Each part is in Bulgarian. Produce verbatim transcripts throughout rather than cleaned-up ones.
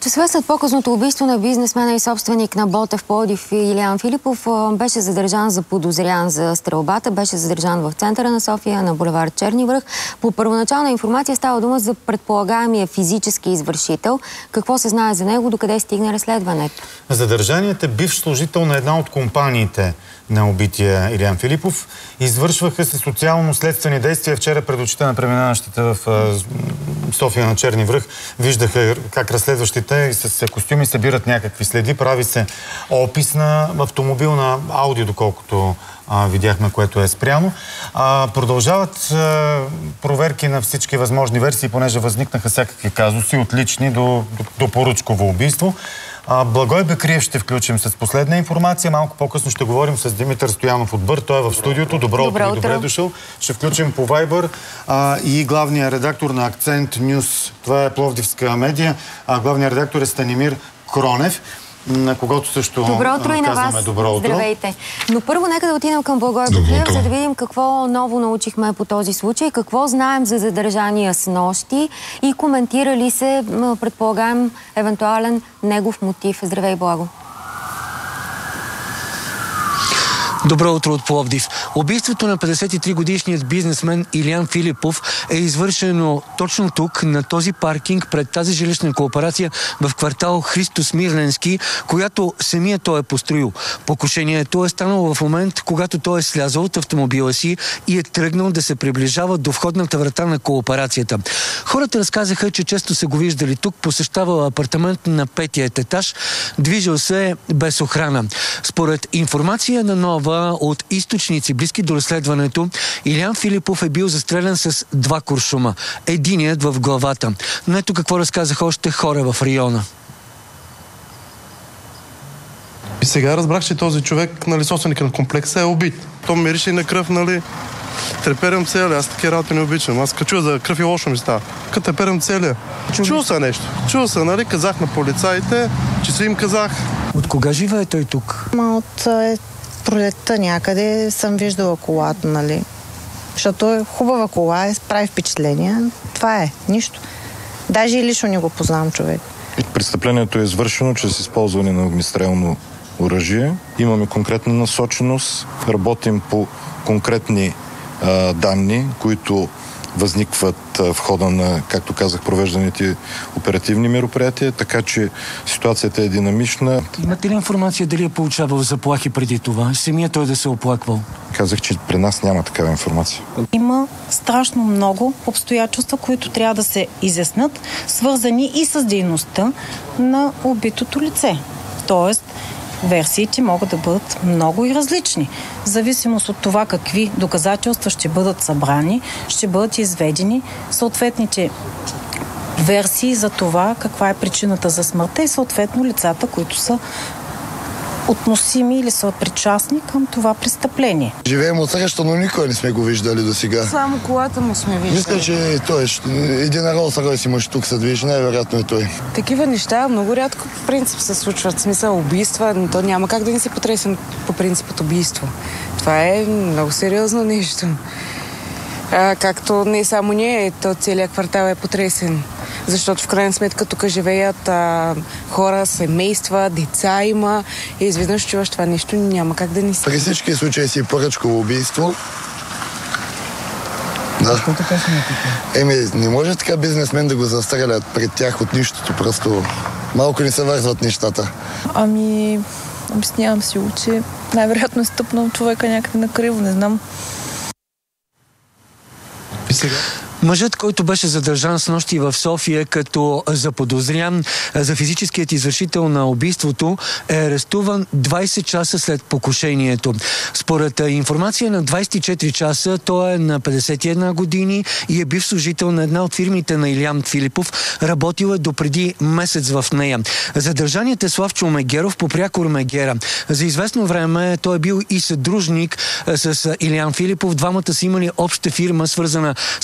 Часове след по-късното убийство на бизнесмена и собственик на Ботев Пловдив Илиян Филипов беше задържан за подозрян за стрелбата. Беше задържан в центъра на София, на булевард Черни връх. По първоначална информация става дума за предполагаемия физически извършител. Какво се знае за него, докъде стигне разследването? Задържаният е бивш служител на една от компаниите на убития Илиян Филипов. Извършваха се социално-следствени действия. Вчера пред очите на преминаващите в София на Черни връх виждаха как разследващите с костюми събират някакви следи. Прави се опис на автомобил, на Ауди, доколкото а, видяхме, което е спряно. А, продължават а, проверки на всички възможни версии, понеже възникнаха всякакви казуси, от лични до, до, до поръчково убийство. Благой Бекриев ще включим с последна информация. Малко по-късно ще говорим с Димитър Стоянов от БЪР. Той е в студиото. Добро, Добро утро и добре дошъл. Ще включим по Вайбър а, и главния редактор на Акцент Нюс. Това е пловдивска медия. А, главният редактор е Станимир Кронев, на когото също добро утро и на вас. Добро утро. Здравейте. Но първо нека да отидем към Благой Бекриев, за да видим какво ново научихме по този случай, какво знаем за задържания с нощи и коментира ли се, предполагаем, евентуален негов мотив. Здравей, Благо. Добро утро от Пловдив. Убийството на петдесет и три годишният бизнесмен Илиян Филипов е извършено точно тук, на този паркинг, пред тази жилищна кооперация в квартал Христо Смирненски, която самия той е построил. Покушението е станало в момент, когато той е слязал от автомобила си и е тръгнал да се приближава до входната врата на кооперацията. Хората разказаха, че често са го виждали тук, посещавал апартамент на петия етаж, движил се без охрана. Според информация на Нова от източници, близки до разследването, Илиян Филипов е бил застрелян с два куршума. Единият в главата. Но ето какво разказаха още хора в района. И сега разбрах, че този човек, нали, собственик на комплекса, е убит. То мирише и на кръв, нали. Треперям целия. Аз такива работи не обичам. Аз качу за кръв и лошо ми става. Като треперям целия. Чул са нещо. Чул са, нали, казах на полицаите, че си им казах. От кога живее той тук? Ма от е, пролетта някъде съм виждала колата, нали. Защото е хубава кола, е, прави впечатление. Това е. Нищо. Даже и лично не го познавам човек. Престъплението е извършено чрез използване на огнестрелно оръжие. Имаме конкретна насоченост. Работим по конкретни а, данни, които възникват а, в хода на, както казах, провежданите оперативни мероприятия, така че ситуацията е динамична. Имате ли информация дали е получавал заплахи преди това? Самия той да се оплаквал? Казах, че при нас няма такава информация. Има страшно много обстоятелства, които трябва да се изяснат, свързани и с дейността на убитото лице. Тоест, версиите могат да бъдат много и различни. В зависимост от това какви доказателства ще бъдат събрани, ще бъдат изведени съответните версии за това каква е причината за смъртта и съответно лицата, които са относими или са причастни към това престъпление. Живеем от среща, но никой не сме го виждали до сега. Само колата му сме виждали. Мисля, че той е един Ролс Ройс имаш тук се движи, най-вероятно е той. Такива неща много рядко по принцип се случват. В смисъл убийства, но то няма как да не си потресен по принцип от убийство. Това е много сериозно нещо. А, както не само ние, то целият квартал е потресен. Защото в крайна сметка тук живеят а, хора, семейства, деца има и изведнъж чуваш това нещо, няма как да ни си. При всички случаи си поръчково убийство. Да. Еми, не може така бизнесмен да го застрелят пред тях от нищото, просто малко не се вързват нещата. Ами, обяснявам си, че най-вероятно е стъпнал човека някъде на криво, не знам. И сега? Мъжът, който беше задържан с нощи в София като заподозрян за физическият извършител на убийството, е арестуван двайсет часа след покушението. Според информация на двайсет и четири часа, той е на петдесет и една години и е бив служител на една от фирмите на Илиян Филипов. Работил е допреди месец в нея. Задържаният е Славчо Мегеров по прякор Мегера. За известно време той е бил и съдружник с Илиян Филипов. Двамата са имали обща фирма, свързана с строителство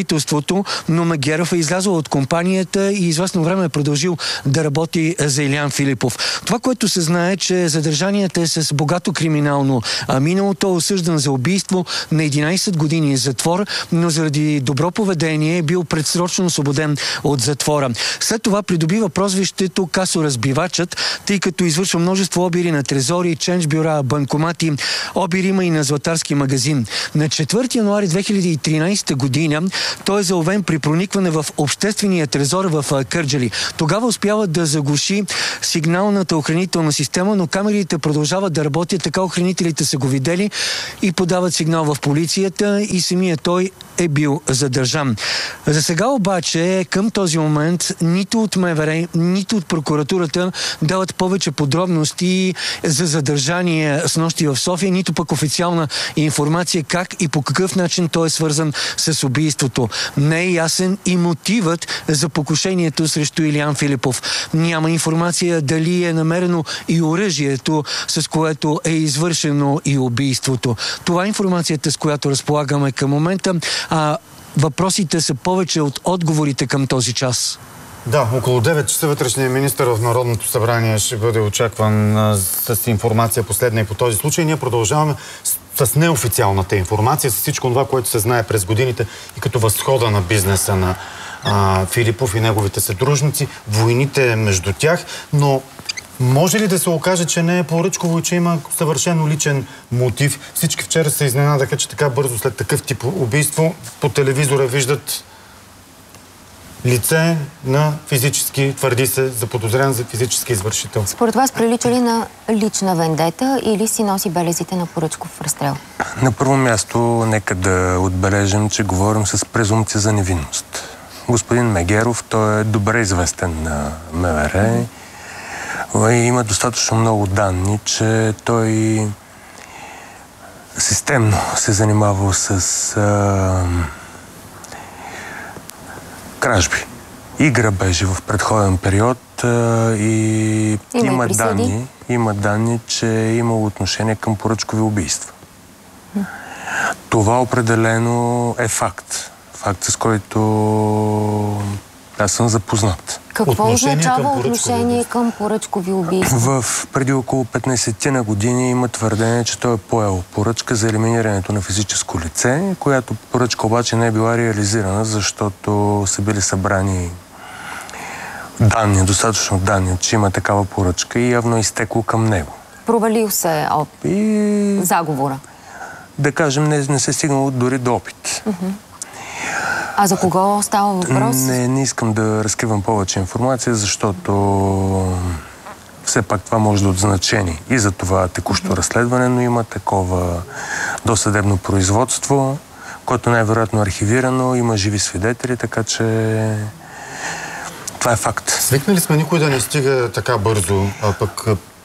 строителството, но Мегеров е излязъл от компанията и известно време е продължил да работи за Илиян Филипов. Това, което се знае, е, че задържаният е с богато криминално миналото, е осъждан за убийство на единайсет години затвор, но заради добро поведение е бил предсрочно освободен от затвора. След това придобива прозвището касоразбивачът, тъй като извършва множество обири на трезори, ченджбюра, банкомати, обир има и на златарски магазин. На четвърти януари две хиляди и тринайсета година той е заловен при проникване в обществения трезор в Кърджали. Тогава успява да заглуши сигналната охранителна система, но камерите продължават да работят, така охранителите са го видели и подават сигнал в полицията и самия той е бил задържан. За сега обаче, към този момент, нито от МВР, нито от прокуратурата дават повече подробности за задържание с нощи в София, нито пък официална информация как и по какъв начин той е свързан с убийството. Не е ясен и мотивът за покушението срещу Илиян Филипов. Няма информация дали е намерено и оръжието, с което е извършено и убийството. Това е информацията, с която разполагаме към момента, а въпросите са повече от отговорите към този час. Да, около девет часа вътрешният министър в Народното събрание ще бъде очакван а, с информация последна и по този случай. Ние продължаваме с, с неофициалната информация, с всичко това, което се знае през годините и като възхода на бизнеса на а, Филипов и неговите съдружници, войните между тях, но може ли да се окаже, че не е поръчково и че има съвършено личен мотив? Всички вчера се изненадаха, че така бързо след такъв тип убийство по телевизора виждат лице на физически, твърди се, заподозрян за физически извършител. Според вас прилича ли на лична вендета или си носи белезите на поръчков разстрел? На първо място, нека да отбележим, че говорим с презумпция за невинност. Господин Мегеров, той е добре известен на МВР. И има достатъчно много данни, че той системно се занимавал с а, кражби и грабежи в предходен период а, и има, има данни, има данни, че е имало отношение към поръчкови убийства. М. Това определено е факт. Факт, с който аз съм запознат. Какво означава отношение към поръчкови убийства? В преди около петнайсет на години има твърдение, че той е поел поръчка за елиминирането на физическо лице, която поръчка обаче не е била реализирана, защото са били събрани данни, достатъчно данни, че има такава поръчка и явно е изтекло към него. Провалил се от и... заговора? Да кажем, не, не се е стигнало дори до опит. Uh-huh. А за кого става въпрос? Не, не искам да разкривам повече информация, защото все пак това може да е от значение и за това текущо mm-hmm. разследване, но има такова досъдебно производство, което най-вероятно е архивирано, има живи свидетели, така че това е факт. Свикнали сме никой да не стига така бързо, а пък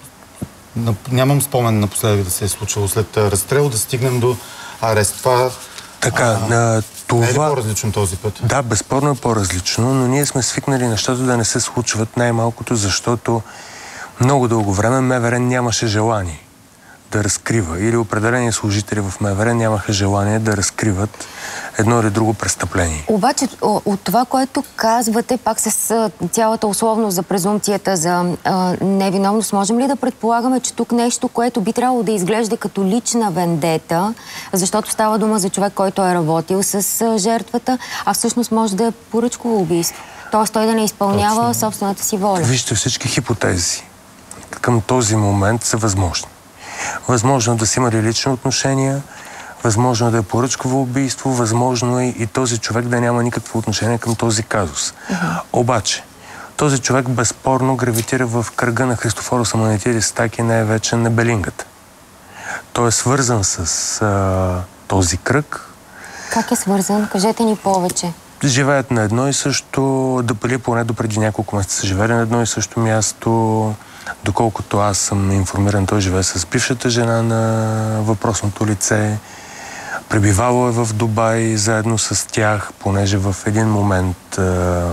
нямам спомен напоследък да се е случило след разстрел, да стигнем до арест. Това Така, а, това... Не е ли по-различно този път? Да, безспорно е по-различно, но ние сме свикнали нещата да не се случват най-малкото, защото много дълго време МВР нямаше желание да разкрива или определени служители в МВР нямаха желание да разкриват едно или друго престъпление. Обаче от това, което казвате, пак с цялата условност за презумпцията за а, невиновност, можем ли да предполагаме, че тук нещо, което би трябвало да изглежда като лична вендета, защото става дума за човек, който е работил с а, жертвата, а всъщност може да е поръчково убийство? Тоест той да не изпълнява Точно. собствената си воля. Вижте, всички хипотези към този момент са възможни. Възможно да са имали лични отношения, възможно да е поръчково убийство, възможно е и този човек да няма никакво отношение към този казус. Uh-huh. Обаче, този човек безспорно гравитира в кръга на Христофорос Аманатидис Стаки, най-вече на Белингата. Той е свързан с а, този кръг. Как е свързан? Кажете ни повече. Живеят на едно и също, да бъде поне до преди няколко месеца са живели на едно и също място. Доколкото аз съм информиран, той живее с бившата жена на въпросното лице. Пребивало е в Дубай заедно с тях, понеже в един момент а,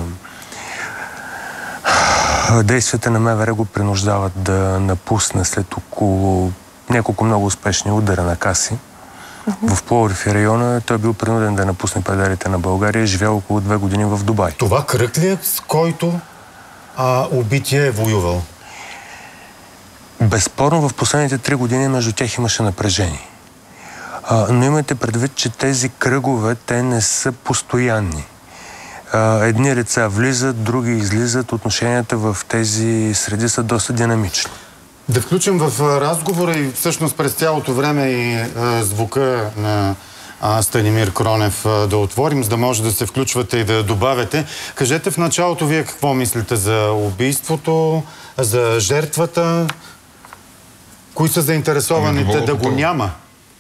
действията на МВР го принуждават да напусне след около няколко много успешни удара на каси. Uh-huh. В Пловдив и района той бил принуден да напусне пределите на България и живял около две години в Дубай. Това кръг ли е, с който а, убития е воювал? Безспорно в последните три години между тях имаше напрежение. А, но имайте предвид, че тези кръгове, те не са постоянни. А, едни лица влизат, други излизат, отношенията в тези среди са доста динамични. Да включим в разговора и всъщност през цялото време и а, звука на а, Станимир Кронев а, да отворим, за да може да се включвате и да добавяте. Кажете в началото вие какво мислите за убийството, за жертвата, кои са заинтересованите да го няма?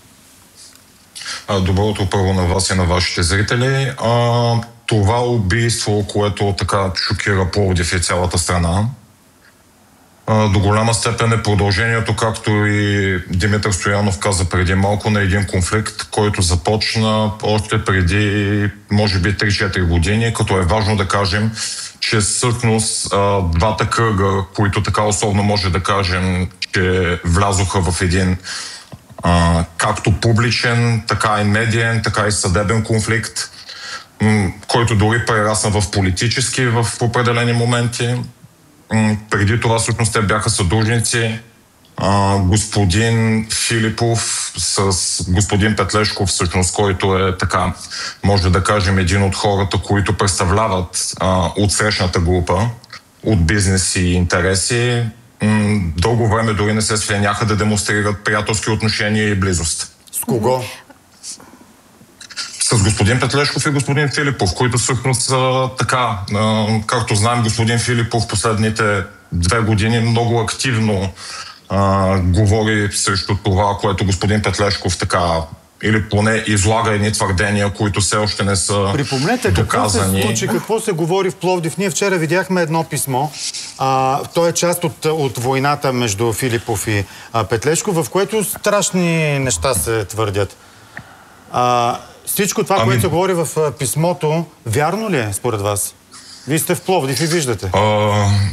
Доброто първо на вас и на вашите зрители. А, това убийство, което така шокира Пловдив и цялата страна, а, до голяма степен е продължението, както и Димитър Стоянов каза преди малко, на един конфликт, който започна още преди, може би, три-четири години, като е важно да кажем, че всъщност а, двата кръга, които така особено може да кажем, че влязоха в един Uh, както публичен, така и медиен, така и съдебен конфликт, м- който дори прерасна в политически в определени моменти. М- преди това всъщност те бяха съдружници. Uh, господин Филипов с господин Петлешков, всъщност, който е така, може да кажем, един от хората, които представляват uh, отсрещната група от бизнес и интереси. Дълго време дори не се свеняха да демонстрират приятелски отношения и близост. С кого? С господин Петлешков и господин Филипов, които всъщност са така, както знаем, господин Филипов последните две години много активно а, говори срещу това, което господин Петлешков така или поне излага едни твърдения, които все още не са Припомнете, доказани. Какво се случи, какво се говори в Пловдив? Ние вчера видяхме едно писмо. А, то е част от, от войната между Филипов и а, Петлешков, в което страшни неща се твърдят. А, всичко това, ами... което се говори в а, писмото, вярно ли е според вас? Вие сте в Пловдив и виждате. А...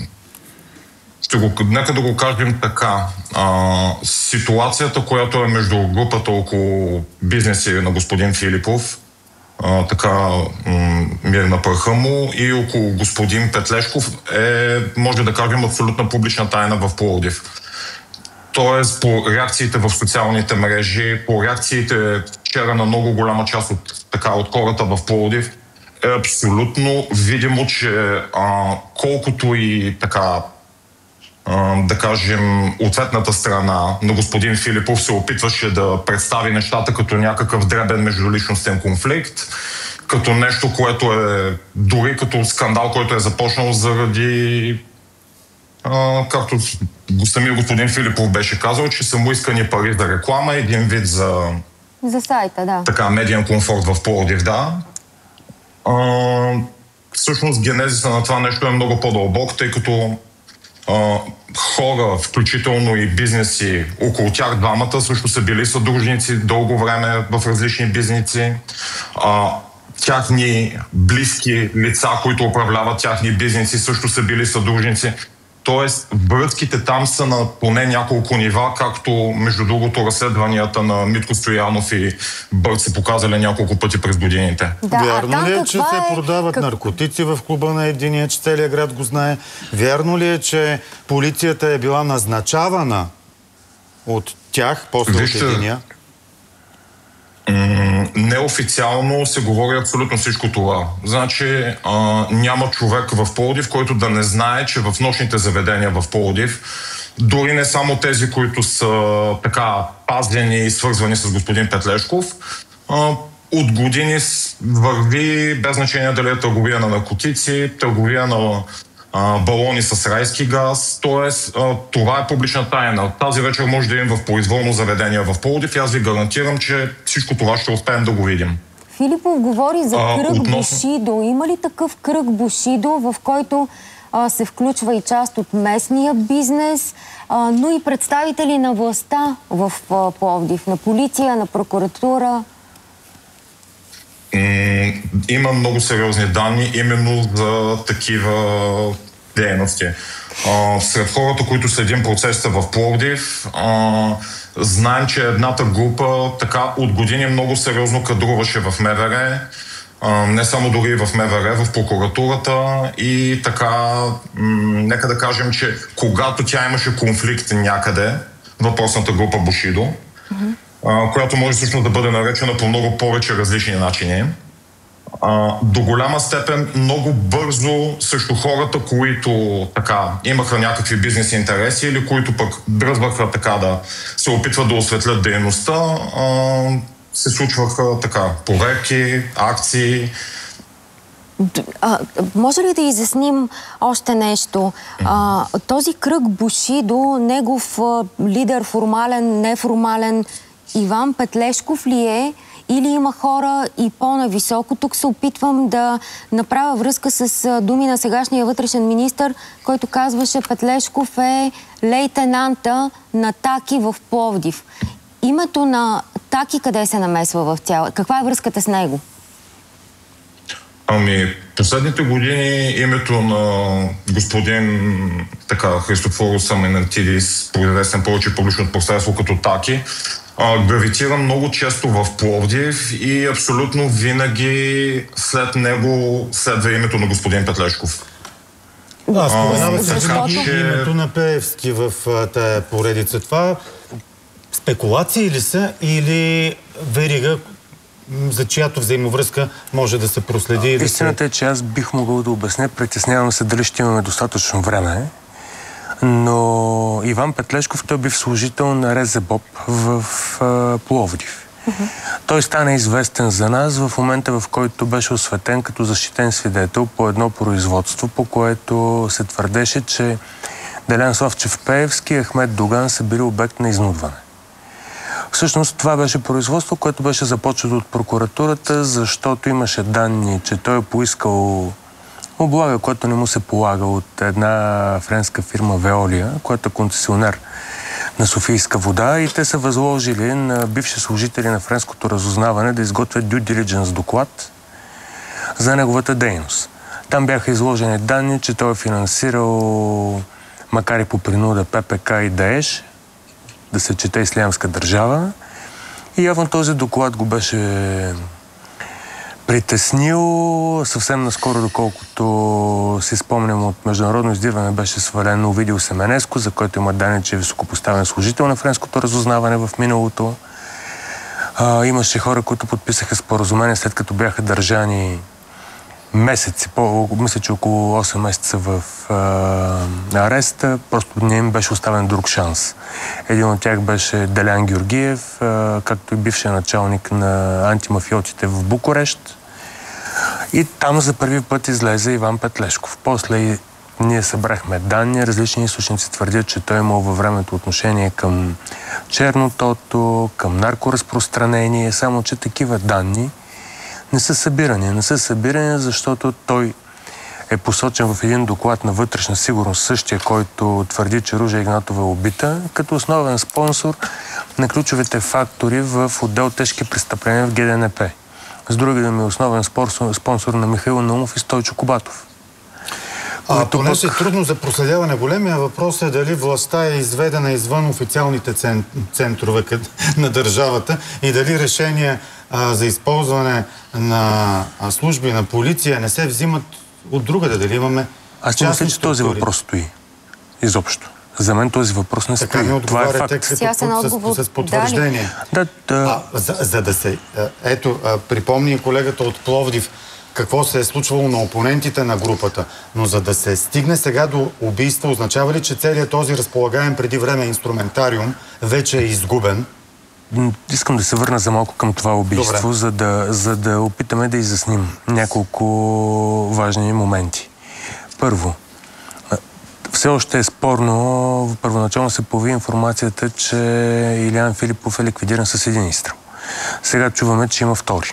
Ще го, нека да го кажем така. А, ситуацията, която е между групата около бизнеси на господин Филипов, а, така м- мир на пръха му, и около господин Петлешков е, може да кажем, абсолютна публична тайна в Пловдив. Тоест, по реакциите в социалните мрежи, по реакциите вчера на много голяма част от, така, от хората в Пловдив, е абсолютно видимо, че а, колкото и така да кажем, ответната страна на господин Филипов се опитваше да представи нещата като някакъв дребен междуличностен конфликт, като нещо, което е дори като скандал, който е започнал заради, а, както самия господин Филипов беше казал, че са му искани пари за реклама, един вид за, за сайта, да. Така, медиен комфорт в Пловдив, да. А, всъщност генезиса на това нещо е много по-дълбок, тъй като Uh, хора, включително и бизнеси, около тях двамата също са били съдружници дълго време в различни бизнеси. Uh, тяхни близки лица, които управляват тяхни бизнеси, също са били съдружници. Тоест, връзките там са на поне няколко нива, както между другото разследванията на Митко Стоянов и Бърт се показали няколко пъти през годините. Да, вярно ли е, че се е... продават как... наркотици в клуба на единия, че целият град го знае? Вярно ли е, че полицията е била назначавана от тях, после Вижте... от единия? Неофициално се говори абсолютно всичко това. Значи а, няма човек в Пловдив, който да не знае, че в нощните заведения в Пловдив, дори не само тези, които са така пазени и свързвани с господин Петлешков, а, от години върви, без значение дали е търговия на наркотици, търговия на балони с райски газ, т.е. това е публична тайна. Тази вечер може да им в произволно заведение в Пловдив и аз ви гарантирам, че всичко това ще успеем да го видим. Филипов говори за кръг а, относно... Бушидо. Има ли такъв кръг Бушидо, в който а, се включва и част от местния бизнес, а, но и представители на властта в а, Пловдив, на полиция, на прокуратура? Има много сериозни данни именно за такива дейности. А, сред хората, които следим процеса в Пловдив, а, знаем, че едната група така от години много сериозно кадруваше в МВР, а, не само дори и в МВР, в прокуратурата и така, м- нека да кажем, че когато тя имаше конфликт някъде, въпросната група Бушидо, mm-hmm. а, която може всъщност да бъде наречена по много повече различни начини, а, до голяма степен много бързо срещу хората, които така имаха някакви бизнес интереси или които пък дръзваха така да се опитват да осветлят дейността, а, се случваха така проверки, акции. А, може ли да изясним още нещо? А, този кръг Бушидо, негов а, лидер, формален, неформален, Иван Петлешков ли е? Или има хора и по-нависоко? Тук се опитвам да направя връзка с а, думи на сегашния вътрешен министър, който казваше, Петлешков е лейтенанта на Таки в Пловдив. Името на Таки къде се намесва в цяла? Каква е връзката с него? Ами, последните години името на господин така, Христофорос Аминатидис, известен повече публично пространство като Таки, а, гравитира много често в Пловдив и абсолютно винаги след него следва името на господин Петлешков. Да, споменава се Защото... името на Пеевски в тая поредица. Това спекулации ли са или верига, за чиято взаимовръзка може да се проследи? А, истината е, че аз бих могъл да обясня, притеснявам се дали ще имаме достатъчно време, но Иван Петлешков, той бив служител на РЗБОП в, в а, Пловдив. Uh-huh. Той стана известен за нас в момента, в който беше осветен като защитен свидетел по едно производство, по което се твърдеше, че Делян Славчев Пеевски и Ахмед Доган са били обект на изнудване. Всъщност това беше производство, което беше започнато от прокуратурата, защото имаше данни, че той е поискал облага, което не му се полага от една френска фирма Veolia, която е концесионер на Софийска вода, и те са възложили на бивши служители на френското разузнаване да изготвят due diligence доклад за неговата дейност. Там бяха изложени данни, че той е финансирал, макар и по принуда, ППК и Даеш, да се чете Ислямска държава. И явно този доклад го беше притеснил. Съвсем наскоро, доколкото си спомням, от международно издирване беше свалено Овидио Семенеско, за който има данни, че е високопоставен служител на френското разузнаване в миналото. А, имаше хора, които подписаха споразумение, след като бяха държани месеци, по, мисля, че около осем месеца в а, ареста, просто не им беше оставен друг шанс. Един от тях беше Делян Георгиев, а, както и бившия началник на антимафиотите в Букурещ. И там за първи път излезе Иван Петлешков. После ние събрахме данни, различни източници твърдят, че той имал във времето отношение към чернотото, към наркоразпространение, само че такива данни не са събирани. Не са събирани, защото той е посочен в един доклад на вътрешна сигурност, същия, който твърди, че Ружа Игнатова е убита, като основен спонсор на ключовите фактори в отдел тежки престъпления в ГДНП. С други думи, основен спонсор, спонсор на Михаил Наумов и Стойчо Кубатов. А, понеже пък... е трудно за проследяване, големия въпрос е дали властта е изведена извън официалните цен... центрове на държавата и дали решения а, за използване на а, служби на полиция не се взимат от другаде, дали имаме... Аз не мисля, че този въпрос стои. Изобщо. За мен този въпрос не стои. Така ми отговаря текст с, с потвърждение. Да, да. А, за, за да се... Ето, припомни колегата от Пловдив какво се е случвало на опонентите на групата. Но за да се стигне сега до убийство, означава ли, че целият този разполагаем преди време инструментариум вече е изгубен? Искам да се върна за малко към това убийство, за да, за да опитаме да изясним няколко важни моменти. Първо, все още е спорно, първоначално се появи информацията, че Илиян Филипов е ликвидиран с един изстрел. Сега чуваме, че има втори.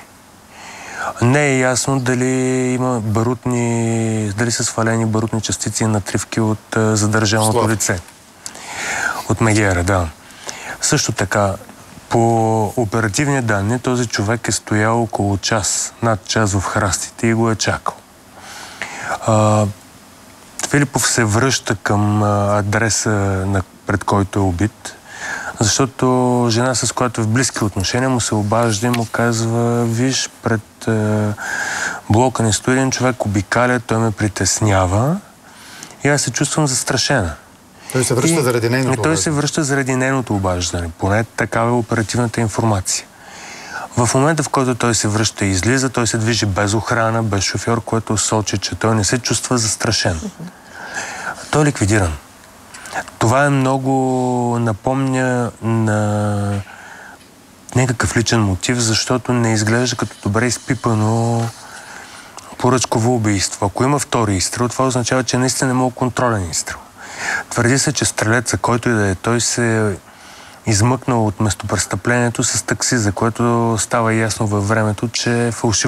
Не е ясно дали има барутни, дали са свалени барутни частици и натривки от задържаното Слав. лице. От Мегера, да. Също така, по оперативни данни, този човек е стоял около час, над час в храстите и го е чакал. А, Филипов се връща към адреса, на, пред който е убит, защото жена, с която е в близки отношения, му се обажда и му казва: виж, пред е, блока ни стои един човек, обикаля, той ме притеснява и аз се чувствам застрашена. Той се връща и, заради нейното и той обаждане. се връща заради нейното обаждане. Поне такава е оперативната информация. В момента, в който той се връща и излиза, той се движи без охрана, без шофьор, което сочи, че той не се чувства застрашен. Той е ликвидиран. Това е много напомня на някакъв личен мотив, защото не изглежда като добре изпипано поръчково убийство. Ако има втори изстрел, това означава, че наистина не има контролен изстрел. Твърди се, че стрелеца, който и да е, той се е измъкнал от местопрестъплението с такси, за което става ясно във времето, че е фалшиво